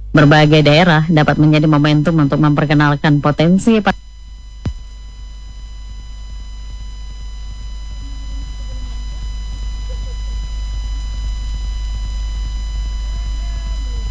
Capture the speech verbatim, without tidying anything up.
Berbagai daerah dapat menjadi momentum untuk memperkenalkan potensi